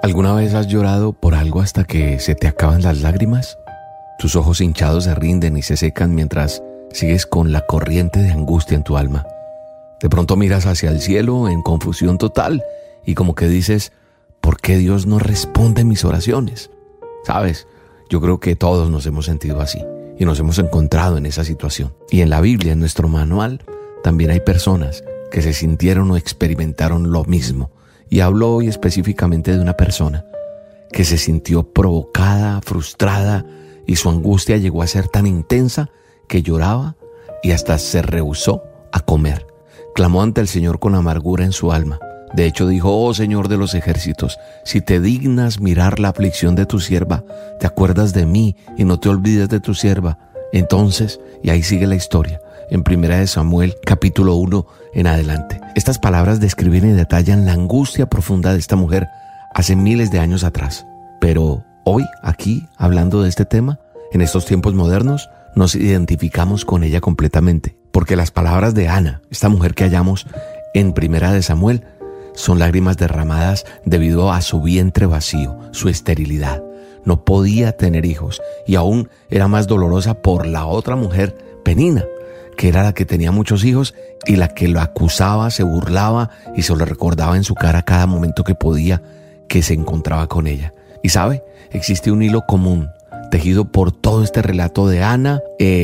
¿Alguna vez has llorado por algo hasta que se te acaban las lágrimas? Tus ojos hinchados se rinden y se secan mientras sigues con la corriente de angustia en tu alma. De pronto miras hacia el cielo en confusión total y como que dices, ¿por qué Dios no responde mis oraciones? ¿Sabes? Yo creo que todos nos hemos sentido así y nos hemos encontrado en esa situación. Y en la Biblia, en nuestro manual, también hay personas que se sintieron o experimentaron lo mismo. Y hablo hoy específicamente de una persona que se sintió provocada, frustrada, y su angustia llegó a ser tan intensa que lloraba y hasta se rehusó a comer. Clamó ante el Señor con amargura en su alma. De hecho dijo, oh Señor de los ejércitos, si te dignas mirar la aflicción de tu sierva, te acuerdas de mí y no te olvides de tu sierva. Entonces, y ahí sigue la historia, en 1 Samuel capítulo 1 en adelante. Estas palabras describen y detallan la angustia profunda de esta mujer hace miles de años atrás. Pero hoy, aquí, hablando de este tema, en estos tiempos modernos, nos identificamos con ella completamente. Porque las palabras de Ana, esta mujer que hallamos en 1 Samuel, son lágrimas derramadas debido a su vientre vacío, su esterilidad. No podía tener hijos y aún era más dolorosa por la otra mujer, Penina, que era la que tenía muchos hijos y la que lo acusaba, se burlaba y se lo recordaba en su cara cada momento que podía que se encontraba con ella. Y sabe, existe un hilo común tejido por todo este relato de Ana,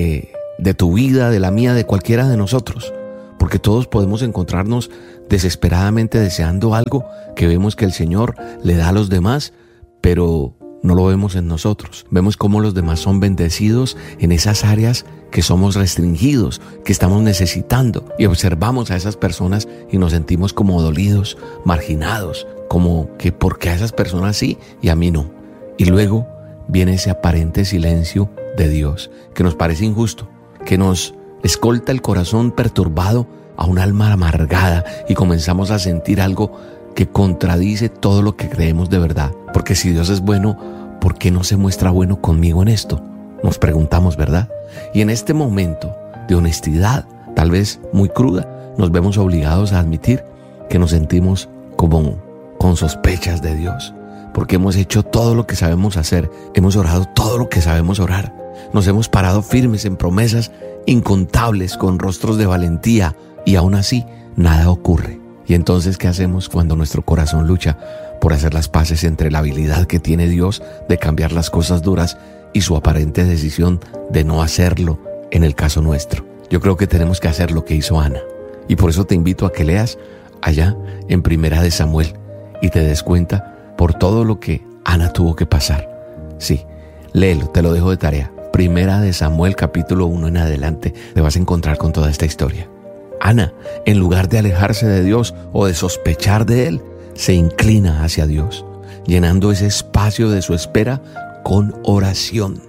de tu vida, de la mía, de cualquiera de nosotros, porque todos podemos encontrarnos desesperadamente deseando algo que vemos que el Señor le da a los demás, pero no lo vemos en nosotros. Vemos cómo los demás son bendecidos en esas áreas que somos restringidos, que estamos necesitando, y observamos a esas personas y nos sentimos como dolidos, marginados, como que ¿por qué a esas personas sí y a mí no? Y luego viene ese aparente silencio de Dios que nos parece injusto, que nos escolta el corazón perturbado a un alma amargada y comenzamos a sentir algo que contradice todo lo que creemos de verdad. Porque si Dios es bueno, ¿por qué no se muestra bueno conmigo en esto? Nos preguntamos, ¿verdad? Y en este momento de honestidad, tal vez muy cruda, nos vemos obligados a admitir que nos sentimos como con sospechas de Dios. Porque hemos hecho todo lo que sabemos hacer, hemos orado todo lo que sabemos orar, nos hemos parado firmes en promesas incontables con rostros de valentía y aún así nada ocurre. Y entonces, ¿qué hacemos cuando nuestro corazón lucha por hacer las paces entre la habilidad que tiene Dios de cambiar las cosas duras y su aparente decisión de no hacerlo en el caso nuestro? Yo creo que tenemos que hacer lo que hizo Ana. Y por eso te invito a que leas allá en 1 Samuel y te des cuenta por todo lo que Ana tuvo que pasar. Sí, léelo, te lo dejo de tarea. 1 Samuel capítulo 1 en adelante te vas a encontrar con toda esta historia. Ana, en lugar de alejarse de Dios o de sospechar de Él, se inclina hacia Dios, llenando ese espacio de su espera con oración.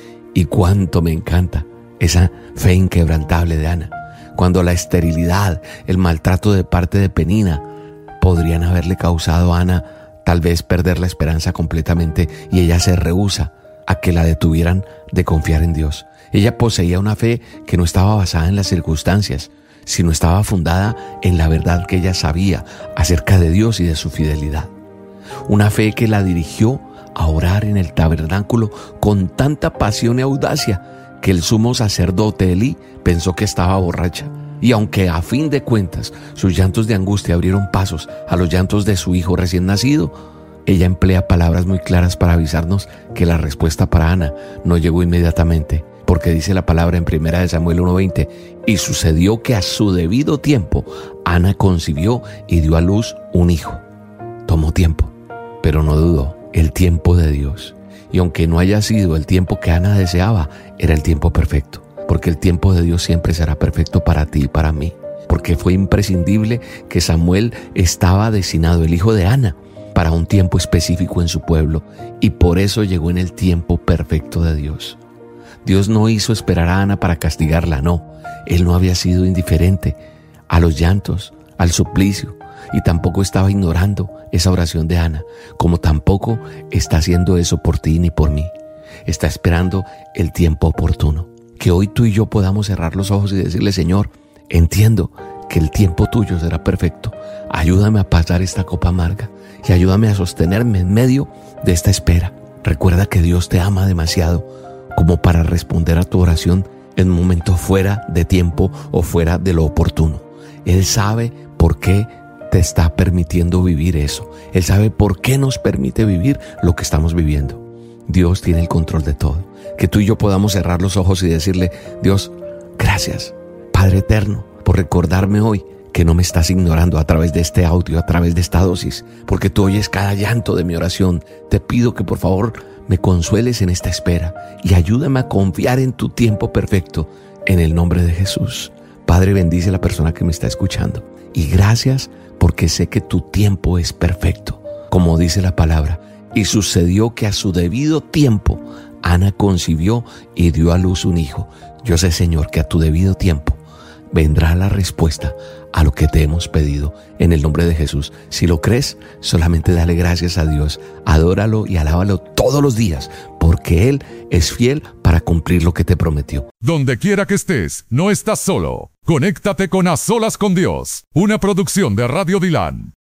Y cuánto me encanta esa fe inquebrantable de Ana, cuando la esterilidad, el maltrato de parte de Penina podrían haberle causado a Ana tal vez perder la esperanza completamente, y ella se rehúsa a que la detuvieran de confiar en Dios. Ella poseía una fe que no estaba basada en las circunstancias, sino estaba fundada en la verdad que ella sabía acerca de Dios y de su fidelidad. Una fe que la dirigió a orar en el tabernáculo con tanta pasión y audacia que el sumo sacerdote Elí pensó que estaba borracha. Y aunque a fin de cuentas sus llantos de angustia abrieron pasos a los llantos de su hijo recién nacido, ella emplea palabras muy claras para avisarnos que la respuesta para Ana no llegó inmediatamente. Porque dice la palabra en 1 Samuel 1:20, y sucedió que a su debido tiempo Ana concibió y dio a luz un hijo. Tomó tiempo, pero no dudó, el tiempo de Dios. Y aunque no haya sido el tiempo que Ana deseaba, era el tiempo perfecto. Porque el tiempo de Dios siempre será perfecto para ti y para mí. Porque fue imprescindible que Samuel estaba destinado, el hijo de Ana, para un tiempo específico en su pueblo. Y por eso llegó en el tiempo perfecto de Dios. Dios no hizo esperar a Ana para castigarla, no. Él no había sido indiferente a los llantos, al suplicio, y tampoco estaba ignorando esa oración de Ana, como tampoco está haciendo eso por ti ni por mí. Está esperando el tiempo oportuno. Que hoy tú y yo podamos cerrar los ojos y decirle, Señor, entiendo que el tiempo tuyo será perfecto. Ayúdame a pasar esta copa amarga y ayúdame a sostenerme en medio de esta espera. Recuerda que Dios te ama demasiado como para responder a tu oración en un momento fuera de tiempo o fuera de lo oportuno. Él sabe por qué te está permitiendo vivir eso. Él sabe por qué nos permite vivir lo que estamos viviendo. Dios tiene el control de todo. Que tú y yo podamos cerrar los ojos y decirle: Dios, gracias, Padre eterno, por recordarme hoy que no me estás ignorando a través de este audio, a través de esta dosis, porque tú oyes cada llanto de mi oración. Te pido que por favor me consueles en esta espera y ayúdame a confiar en tu tiempo perfecto, en el nombre de Jesús. Padre, bendice a la persona que me está escuchando. Y gracias porque sé que tu tiempo es perfecto, como dice la palabra. Y sucedió que a su debido tiempo Ana concibió y dio a luz un hijo. Yo sé, Señor, que a tu debido tiempo vendrá la respuesta a lo que te hemos pedido en el nombre de Jesús. Si lo crees, solamente dale gracias a Dios, adóralo y alábalo todos los días, porque Él es fiel para cumplir lo que te prometió. Donde quiera que estés, no estás solo. Conéctate con A Solas con Dios, una producción de Radio Dilan.